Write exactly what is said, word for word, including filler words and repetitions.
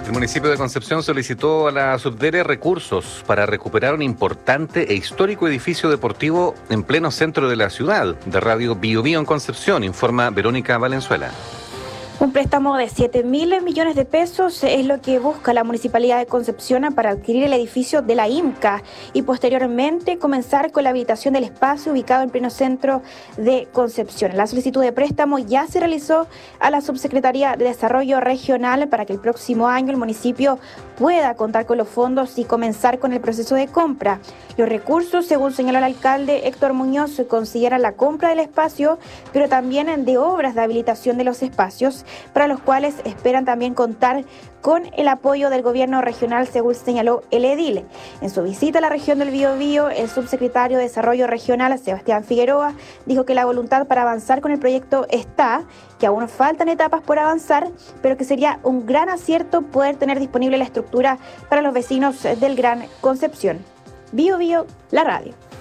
El municipio de Concepción solicitó a la Subdere recursos para recuperar un importante e histórico edificio deportivo en pleno centro de la ciudad. De Radio Bio Bio en Concepción, informa Verónica Valenzuela. Un préstamo de siete mil millones de pesos es lo que busca la Municipalidad de Concepción para adquirir el edificio de la I M C A y posteriormente comenzar con la habilitación del espacio ubicado en pleno centro de Concepción. La solicitud de préstamo ya se realizó a la Subsecretaría de Desarrollo Regional para que el próximo año el municipio pueda contar con los fondos y comenzar con el proceso de compra. Los recursos, según señaló el alcalde Héctor Muñoz, consideran la compra del espacio, pero también de obras de habilitación de los espacios, para los cuales esperan también contar con el apoyo del gobierno regional, según señaló el edil. En su visita a la región del Biobío, el subsecretario de Desarrollo Regional, Sebastián Figueroa, dijo que la voluntad para avanzar con el proyecto está, que aún faltan etapas por avanzar, pero que sería un gran acierto poder tener disponible la estructura para los vecinos del Gran Concepción. Bio Bio, la radio.